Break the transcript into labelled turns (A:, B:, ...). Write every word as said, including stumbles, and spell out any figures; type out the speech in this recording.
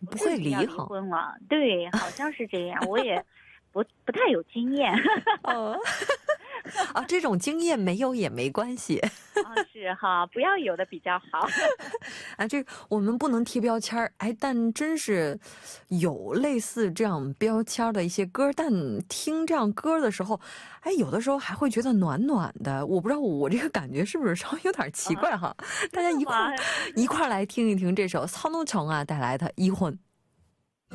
A: 不会离
B: 离婚了，对，好像是这样，我也不不太有经验。
A: 哦，啊，这种经验没有也没关系。
B: 啊，是哈，不要有的比较好。
A: 啊，这我们不能贴标签儿，哎，但真是有类似这样标签儿的一些歌，但听这样歌的时候，哎，有的时候还会觉得暖暖的。我不知道我这个感觉是不是稍微有点奇怪哈？大家一块儿一块儿来听一听这首曹农琼啊带来的《一婚》。